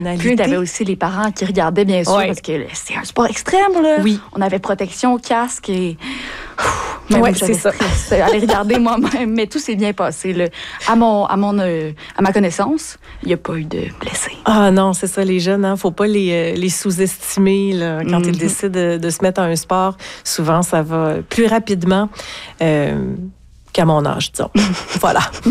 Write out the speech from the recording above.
Puis, il y avait aussi les parents qui regardaient, bien sûr, parce que c'est un sport extrême, là. Oui. On avait protection, casque et... Oui, c'est ça. Aller regarder moi-même, mais tout s'est bien passé, là. À ma connaissance, il n'y a pas eu de blessés. Ah non, c'est ça, les jeunes, hein, faut pas les sous-estimer, là, quand ils décident de se mettre à un sport. Souvent, ça va plus rapidement qu'à mon âge, disons. Voilà.